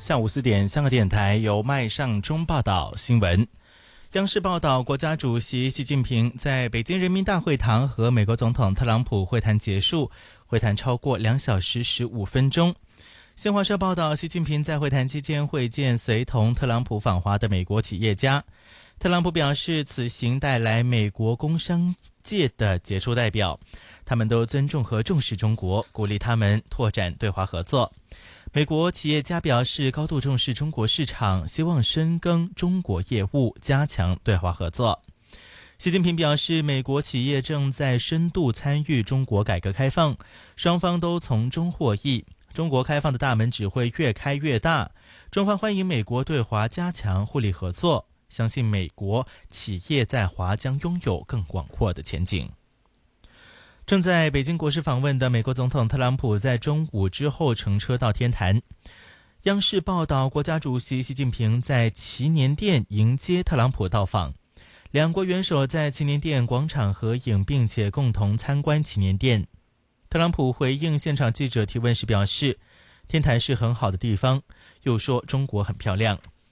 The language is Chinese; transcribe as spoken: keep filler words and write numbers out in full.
下午四点，香港电台由麦尚中报道新闻。央视报道，国家主席习近平在北京人民大会堂和美国总统特朗普会谈结束，会谈超过两小时十五分钟。新华社报道，习近平在会谈期间会见随同特朗普访华的美国企业家。特朗普表示，此行带来美国工商界的杰出代表，他们都尊重和重视中国，鼓励他们拓展对华合作。美国企业家表示，高度重视中国市场，希望深耕中国业务，加强对华合作。习近平表示，美国企业正在深度参与中国改革开放，双方都从中获益。中国开放的大门只会越开越大，中方欢迎美国对华加强互利合作，相信美国企业在华将拥有更广阔的前景。正在北京国事访问的美国总统特朗普在中午之后乘车到天坛。央视报道，国家主席习近平在祈年殿迎接特朗普到访，两国元首在祈年殿广场合影，并且共同参观祈年殿。特朗普回应现场记者提问时表示，天坛是很好的地方，又说中国很漂亮。